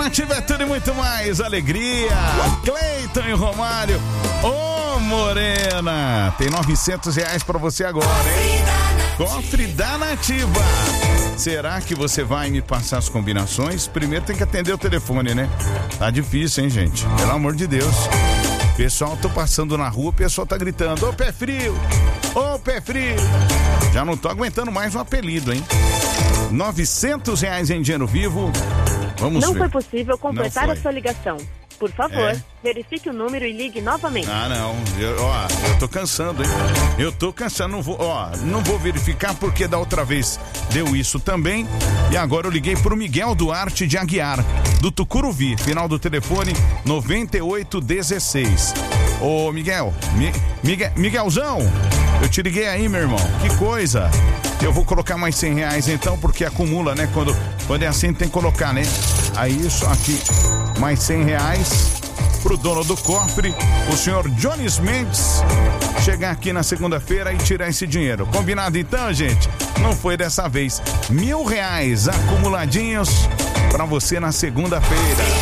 Nativa é tudo e muito mais. Alegria. Cleiton e Romário. Ô, Morena. Tem R$900 pra você agora, hein? Cofre da Nativa. Será que você vai me passar as combinações? Primeiro tem que atender o telefone, né? Tá difícil, hein, gente? Pelo amor de Deus. Pessoal, tô passando na rua, o pessoal tá gritando: ô, pé frio! Ô, pé frio! Já não tô aguentando mais um apelido, hein? R$900 em dinheiro vivo. Vamos Não ver. foi possível completar a sua ligação. Por favor, verifique o número e ligue novamente. Ah, não. Eu tô cansando, hein? Eu tô cansando. Não vou verificar porque da outra vez deu isso também. E agora eu liguei pro Miguel Duarte de Aguiar, do Tucuruvi. Final do telefone 9816. Ô, Miguel. Miguelzão, eu te liguei aí, meu irmão. Que coisa. Eu vou colocar mais R$100 então, porque acumula, né? Quando é assim tem que colocar, né? Aí isso aqui, mais R$100 pro dono do cofre, o senhor Jones Mendes, chegar aqui na segunda-feira e tirar esse dinheiro. Combinado então, gente? Não foi dessa vez. R$1.000 acumuladinhos pra você na segunda-feira.